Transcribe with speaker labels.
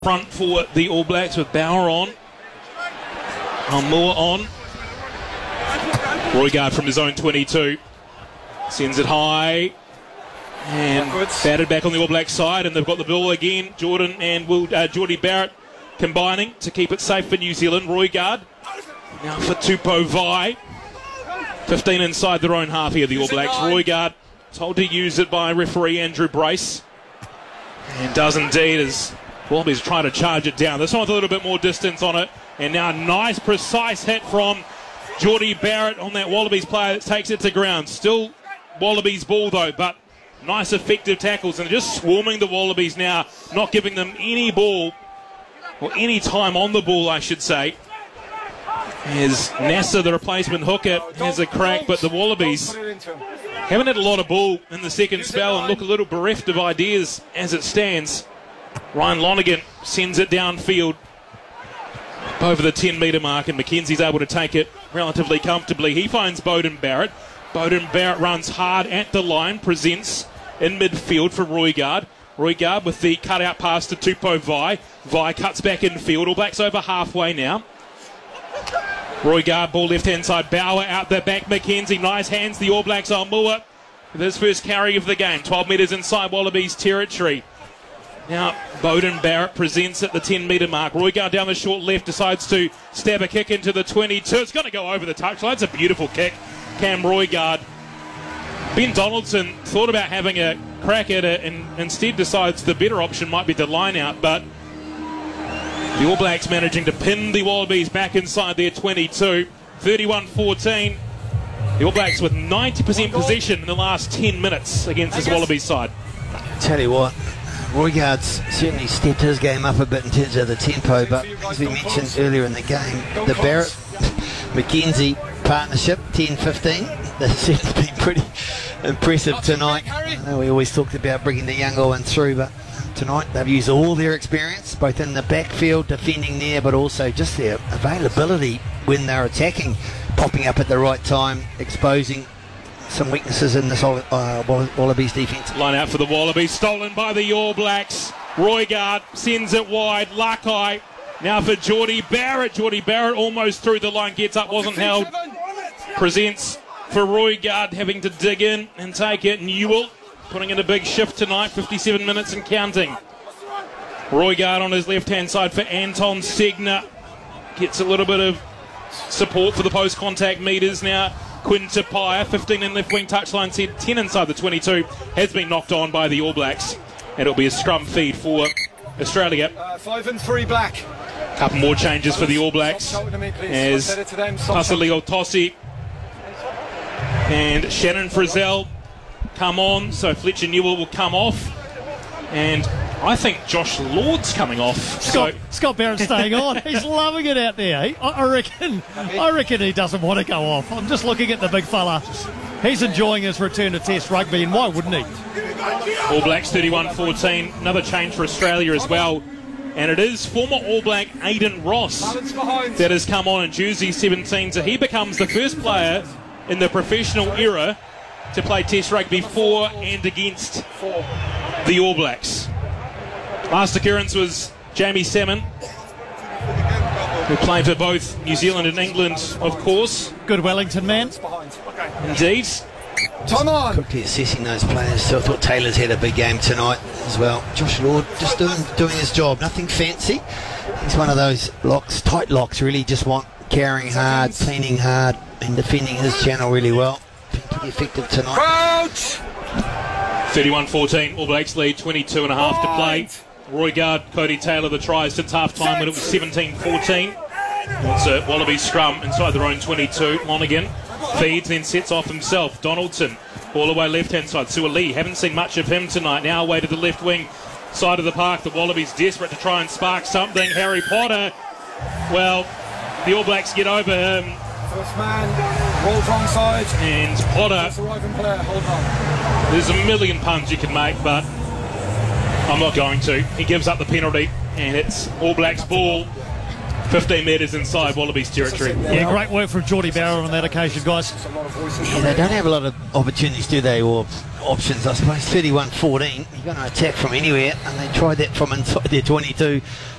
Speaker 1: Front for the All Blacks with Bauer on. Moore on. Roigard from his own 22. Sends it high. And batted back on the All Blacks side. And they've got the ball again. Jordan and Jordie Barrett combining to keep it safe for New Zealand. Roigard. Now for Tupou Vaa'i. 15 inside their own half here, the All Blacks. Roigard told to use it by referee Andrew Brace. And does indeed as Wallabies trying to charge it down. This one's a little bit more distance on it. And now a nice, precise hit from Jordie Barrett on that Wallabies player that takes it to ground. Still Wallabies ball though, but nice effective tackles. And they're just swarming the Wallabies now, not giving them any ball, or any time on the ball, I should say. As Nasser, the replacement hooker, has a crack, but the Wallabies haven't had a lot of ball in the second spell and look a little bereft of ideas as it stands. Ryan Lonergan sends it downfield over the 10-metre mark, and McKenzie's able to take it relatively comfortably. He finds Beauden Barrett. Beauden Barrett runs hard at the line, presents in midfield for Roigard. Roigard with the cut-out pass to Tupou Vaa'i. Vaa'i cuts back infield. All Blacks over halfway now. Roigard, ball left-hand side. Bauer out the back. McKenzie, nice hands. The All Blacks on Moore with his first carry of the game. 12 metres inside Wallabies territory. Now, Beauden Barrett presents at the 10-metre mark. Roigard down the short left decides to stab a kick into the 22. It's going to go over the touchline. It's a beautiful kick. Cam Roigard. Ben Donaldson thought about having a crack at it and instead decides the better option might be to line out, but the All Blacks managing to pin the Wallabies back inside their 22. 31-14. The All Blacks with 90% possession in the last 10 minutes against this Wallabies side.
Speaker 2: Tell you what, Roigard's certainly stepped his game up a bit in terms of the tempo, but as we mentioned earlier in the game, the Barrett-McKenzie partnership, 10-15, they've certainly been pretty impressive tonight. I know we always talked about bringing the younger one through, but tonight they've used all their experience, both in the backfield, defending there, but also just their availability when they're attacking, popping up at the right time, exposing some weaknesses in this Wallabies defence.
Speaker 1: Line out for the Wallabies, stolen by the All Blacks. Roigard sends it wide. Lakai now for Jordie Barrett. Jordie Barrett almost through the line, gets up, wasn't held. Presents for Roigard, having to dig in and take it. Newell putting in a big shift tonight, 57 minutes and counting. Roigard on his left-hand side for Anton Segner. Gets a little bit of support for the post-contact meters now. Quinn Tupaia, 15 in left wing touchline, said 10 inside the 22, has been knocked on by the All Blacks, and it'll be a scrum feed for Australia.
Speaker 3: 5 and 3 Black.
Speaker 1: Couple more changes for the All Blacks as Tasaleo Tossi and Shannon Frizzell come on, so Fletcher Newell will come off, and I think Josh Lord's coming off.
Speaker 4: Scott Barrett's staying on. He's loving it out there. I reckon he doesn't want to go off. I'm just looking at the big fella. He's enjoying his return to Test rugby, and why wouldn't he?
Speaker 1: All Blacks 31-14. Another change for Australia as well. And it is former All Black Aidan Ross that has come on in jersey 17. So he becomes the first player in the professional era to play Test rugby for and against the All Blacks. Last occurrence was Jamie Salmon, who played for both New Zealand and England, of course.
Speaker 4: Good Wellington man.
Speaker 1: Indeed.
Speaker 3: Time on.
Speaker 2: Quickly assessing those players, so I thought Taylor's had a big game tonight as well. Josh Lord just doing his job, nothing fancy. He's one of those locks, tight locks, really just want carrying hard, cleaning hard, and defending his channel really well. Been pretty effective tonight.
Speaker 3: Crouch!
Speaker 1: 31-14, All Blacks lead, 22 and a half to play. Roigard, Cody Taylor, the tries since half-time when it was 17-14. It's a Wallaby scrum inside their own 22. Lonergan feeds, then sets off himself. Donaldson, ball away left-hand side. Suaalii, haven't seen much of him tonight. Now away to the left wing side of the park. The Wallabies desperate to try and spark something. Harry Potter, well, the All Blacks get over him.
Speaker 3: First man, rolls wrong side.
Speaker 1: And Potter,
Speaker 3: That's the arriving player, hold on.
Speaker 1: there's a million puns you can make, but I'm not going to. He gives up the penalty, and it's All Blacks ball. 15 metres inside Wallabies territory.
Speaker 4: Yeah, great work from Geordie Barrett on that occasion, guys.
Speaker 2: Yeah, they don't have a lot of opportunities, do they, or options, I suppose. 31-14, you're going to attack from anywhere, and they tried that from inside their 22.